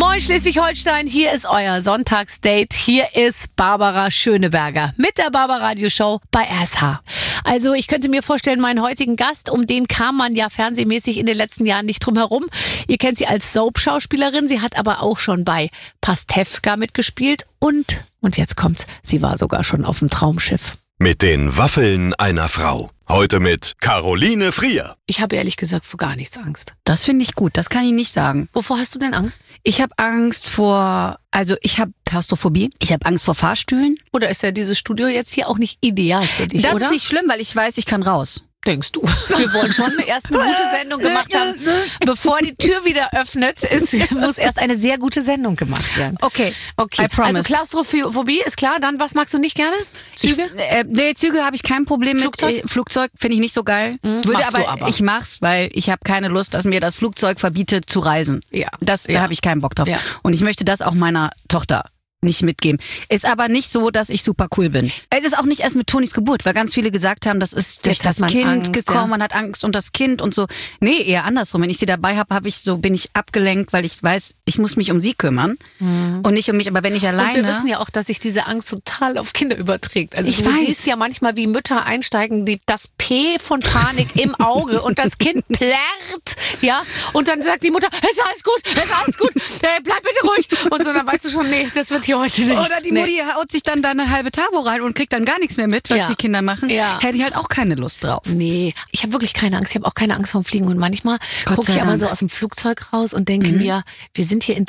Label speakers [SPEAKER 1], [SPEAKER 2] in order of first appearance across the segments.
[SPEAKER 1] Moin Schleswig-Holstein, hier ist euer Sonntagsdate. Hier ist Barbara Schöneberger mit der Barbaradio-Show bei RSH. Also ich könnte mir vorstellen, meinen heutigen Gast, um den kam man ja fernsehmäßig in den letzten Jahren nicht drum herum. Ihr kennt sie als Soap-Schauspielerin, sie hat aber auch schon bei Pastewka mitgespielt und jetzt kommt's, sie war sogar schon auf dem Traumschiff.
[SPEAKER 2] Mit den Waffeln einer Frau. Heute mit Caroline Frier.
[SPEAKER 1] Ich habe ehrlich gesagt vor gar nichts Angst.
[SPEAKER 3] Das finde ich gut, das kann ich nicht sagen.
[SPEAKER 1] Wovor hast du denn Angst?
[SPEAKER 3] Ich habe Angst vor, ich habe Klaustrophobie, ich habe Angst vor Fahrstühlen.
[SPEAKER 1] Oder ist ja dieses Studio jetzt hier auch nicht ideal für dich,
[SPEAKER 3] Das
[SPEAKER 1] oder?
[SPEAKER 3] ist nicht schlimm, weil ich weiß, ich kann raus.
[SPEAKER 1] Denkst du? Wir wollen schon erst eine gute Sendung gemacht haben. Bevor die Tür wieder öffnet, muss erst eine sehr gute Sendung gemacht werden.
[SPEAKER 3] Okay, I promise.
[SPEAKER 1] Also Klaustrophobie ist klar. Dann, was magst du nicht gerne? Züge?
[SPEAKER 3] Züge habe ich kein Problem
[SPEAKER 1] Flugzeug?
[SPEAKER 3] mit. Flugzeug finde ich nicht so geil.
[SPEAKER 1] Machst du aber.
[SPEAKER 3] Ich mach's, weil ich habe keine Lust, dass mir das Flugzeug verbietet zu reisen.
[SPEAKER 1] Ja.
[SPEAKER 3] Da habe ich keinen Bock drauf.
[SPEAKER 1] Ja.
[SPEAKER 3] Und ich möchte das auch meiner Tochter nicht mitgeben. Ist aber nicht so, dass ich super cool bin. Es ist auch nicht erst mit Tonis Geburt, weil ganz viele gesagt haben, das ist durch
[SPEAKER 1] Jetzt hat
[SPEAKER 3] das
[SPEAKER 1] man
[SPEAKER 3] Kind
[SPEAKER 1] Angst,
[SPEAKER 3] gekommen,
[SPEAKER 1] ja.
[SPEAKER 3] man hat Angst um das Kind und so. Nee, eher andersrum. Wenn ich sie dabei habe, bin ich abgelenkt, weil ich weiß, ich muss mich um sie kümmern und nicht um mich. Aber wenn ich alleine...
[SPEAKER 1] Und wir wissen ja auch, dass sich diese Angst total auf Kinder überträgt. Also
[SPEAKER 3] Ich
[SPEAKER 1] du
[SPEAKER 3] weiß.
[SPEAKER 1] siehst ja manchmal, wie Mütter einsteigen, das P von Panik im Auge und das Kind plärrt, ja, und dann sagt die Mutter, es ist alles gut, bleib bitte ruhig. Und so, dann weißt du schon, nee, das wird hier heute nichts.
[SPEAKER 3] Oder die Mutti haut sich dann da eine halbe Tabo rein und kriegt dann gar nichts mehr mit, was
[SPEAKER 1] Ja.
[SPEAKER 3] die Kinder machen.
[SPEAKER 1] Ja.
[SPEAKER 3] Hätte ich halt auch keine Lust drauf.
[SPEAKER 1] Nee, ich habe wirklich keine Angst. Ich habe auch keine Angst vorm Fliegen. Und manchmal
[SPEAKER 3] Gott
[SPEAKER 1] gucke
[SPEAKER 3] sei
[SPEAKER 1] ich aber
[SPEAKER 3] Dank.
[SPEAKER 1] so aus dem Flugzeug raus und denke mir, wir sind hier in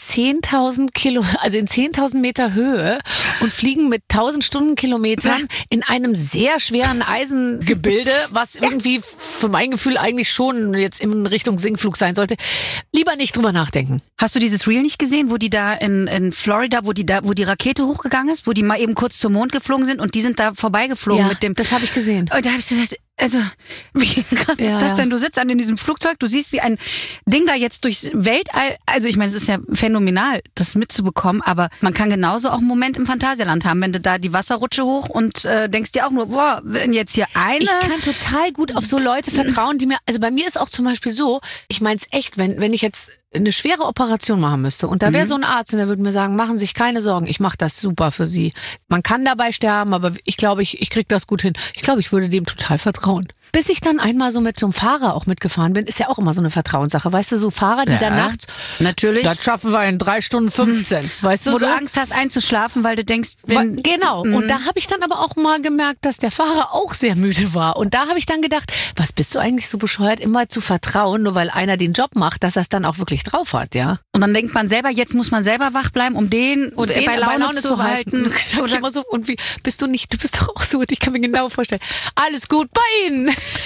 [SPEAKER 1] 10.000 Meter Höhe und fliegen mit 1.000 Stundenkilometern in einem sehr schweren Eisengebilde, was irgendwie für mein Gefühl eigentlich schon jetzt in Richtung Sinkflug sein sollte. Lieber nicht drüber nachdenken.
[SPEAKER 3] Hast du dieses Reel nicht gesehen, wo die da in Florida, wo die Rakete hochgegangen ist, wo die mal eben kurz zum Mond geflogen sind und die sind da vorbeigeflogen mit dem...
[SPEAKER 1] das habe ich gesehen.
[SPEAKER 3] Und da habe ich gesagt, also, wie krass
[SPEAKER 1] Ja,
[SPEAKER 3] ist das
[SPEAKER 1] ja.
[SPEAKER 3] denn? Du sitzt in diesem Flugzeug, du siehst, wie ein Ding da jetzt durchs Weltall, also ich meine, es ist ja phänomenal, das mitzubekommen, aber man kann genauso auch einen Moment im Phantasialand haben, wenn du da die Wasserrutsche hoch und denkst dir auch nur, boah, wenn jetzt hier eine...
[SPEAKER 1] Ich kann total gut auf so Leute vertrauen, die mir, also bei mir ist auch zum Beispiel so, ich meine es echt, wenn ich jetzt eine schwere Operation machen müsste und da wäre so ein Arzt und der würde mir sagen, machen Sie sich keine Sorgen, ich mache das super für Sie. Man kann dabei sterben, aber ich glaube, ich kriege das gut hin. Ich glaube, ich würde dem total vertrauen. Bis ich dann einmal so mit so einem Fahrer auch mitgefahren bin, ist ja auch immer so eine Vertrauenssache. Weißt du, so Fahrer, die dann nachts,
[SPEAKER 3] natürlich,
[SPEAKER 1] das schaffen wir in 3 Stunden 15. Weißt du,
[SPEAKER 3] wo
[SPEAKER 1] so?
[SPEAKER 3] du Angst hast einzuschlafen, weil du denkst,
[SPEAKER 1] Genau. Und da habe ich dann aber auch mal gemerkt, dass der Fahrer auch sehr müde war. Und da habe ich dann gedacht, was bist du eigentlich so bescheuert, immer zu vertrauen, nur weil einer den Job macht, dass er es dann auch wirklich drauf hat, ja?
[SPEAKER 3] Und dann denkt man selber, jetzt muss man selber wach bleiben, um den bei Laune zu halten.
[SPEAKER 1] Sag ich immer so, und wie bist du nicht? Du bist doch auch so, und ich kann mir genau vorstellen. Alles gut bei Ihnen.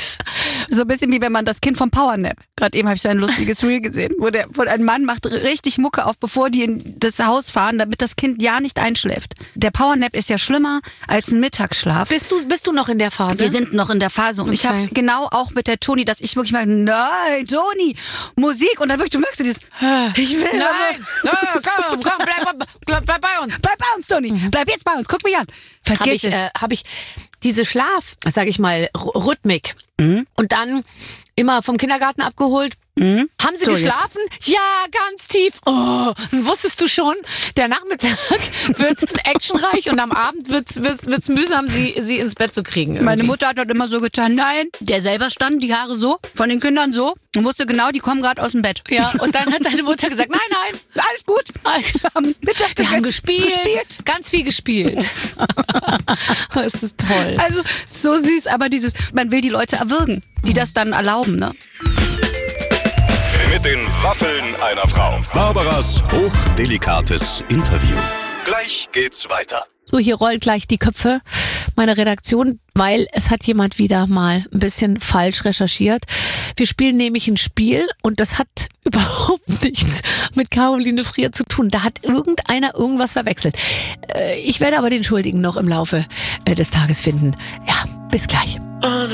[SPEAKER 3] So ein bisschen wie wenn man das Kind vom Powernap. Gerade eben habe ich so ein lustiges Reel gesehen, wo ein Mann macht richtig Mucke auf, bevor die in das Haus fahren, damit das Kind ja nicht einschläft. Der Powernap ist ja schlimmer als ein Mittagsschlaf.
[SPEAKER 1] Bist du noch in der Phase?
[SPEAKER 3] Wir sind noch in der Phase und ich habe genau auch mit der Toni, dass ich wirklich mal, nein, Toni, Musik und dann wirklich, du merkst dieses, ich will
[SPEAKER 1] Nein, komm, bleib bei uns.
[SPEAKER 3] Bleib bei uns, Toni, bleib jetzt bei uns, guck mich an. Vergiss es.
[SPEAKER 1] Habe ich diese Schlaf, sag ich mal, Rhythmik und dann immer vom Kindergarten abgeholt. Haben Sie
[SPEAKER 3] So,
[SPEAKER 1] geschlafen? Ja, ganz tief. Oh, wusstest du schon, der Nachmittag wird actionreich und am Abend wird's mühsam, sie ins Bett zu kriegen. Irgendwie.
[SPEAKER 3] Meine Mutter hat dort immer so getan, nein, der selber stand, die Haare so, von den Kindern so und wusste genau, die kommen gerade aus dem Bett.
[SPEAKER 1] Ja, und dann hat deine Mutter gesagt, nein,
[SPEAKER 3] Alles gut.
[SPEAKER 1] wir haben gespielt, ganz viel gespielt. Das ist toll.
[SPEAKER 3] Also so süß, aber man will die Leute erwürgen, die das dann erlauben, ne?
[SPEAKER 2] Mit den Waffeln einer Frau. Barbaras hochdelikates Interview. Gleich geht's weiter.
[SPEAKER 1] So, hier rollen gleich die Köpfe meiner Redaktion, weil es hat jemand wieder mal ein bisschen falsch recherchiert. Wir spielen nämlich ein Spiel und das hat überhaupt nichts mit Caroline Frier zu tun. Da hat irgendeiner irgendwas verwechselt. Ich werde aber den Schuldigen noch im Laufe des Tages finden. Ja, bis gleich.